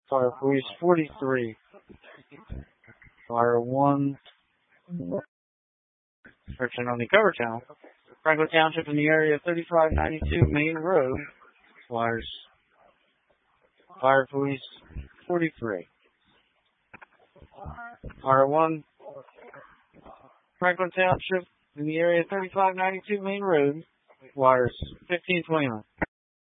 Fire Police 43. Fire 1. Searching on the cover channel. Franklin Township in the area of 3592 Main Road. Fires. Fire Police 43. Fire 1. Franklin Township in the area of 3592 Main Road. Wires 1529.